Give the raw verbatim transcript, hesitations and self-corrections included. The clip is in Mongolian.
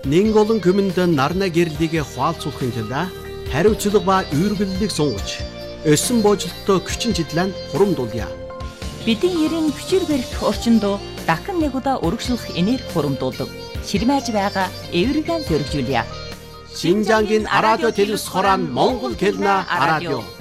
Нэг олон хүмүнд нарна гэрлийг хуалцуулахын тулд хариуцлага ба үргэлжлэлийг сунгаж, өсөн боожлолттой хүчин чиглэн хурамдуулъя. Бидний ерийн хүчээр барих орчинд дахин нэг удаа өргөжлөх энерги хурамдуулдаг. Ширмэж байгаа эвэргэн зөргижүүлье. Шинжангийн радио телевиз хорон Монгол хэлний радио.